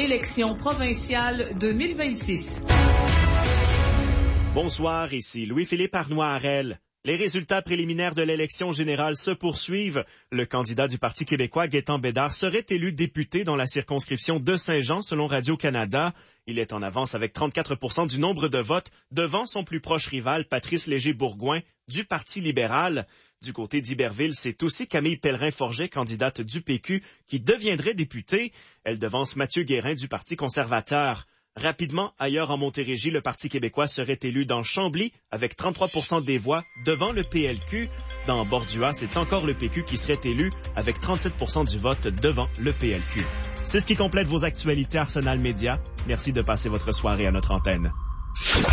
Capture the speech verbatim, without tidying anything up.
élections provinciales deux mille vingt-six. Bonsoir, ici Louis-Philippe Arnois-Harel. Les résultats préliminaires de l'élection générale se poursuivent. Le candidat du Parti québécois, Gaétan Bédard, serait élu député dans la circonscription de Saint-Jean, selon Radio-Canada. Il est en avance avec trente-quatre pour cent du nombre de votes, devant son plus proche rival, Patrice Léger-Bourgouin, du Parti libéral. Du côté d'Iberville, c'est aussi Camille Pellerin-Forget, candidate du P Q, qui deviendrait députée. Elle devance Mathieu Guérin du Parti conservateur. Rapidement, ailleurs en Montérégie, le Parti québécois serait élu dans Chambly avec trente-trois pour cent des voix devant le P L Q. Dans Bordua, c'est encore le P Q qui serait élu avec trente-sept pour cent du vote devant le P L Q. C'est ce qui complète vos actualités Arsenal Média. Merci de passer votre soirée à notre antenne.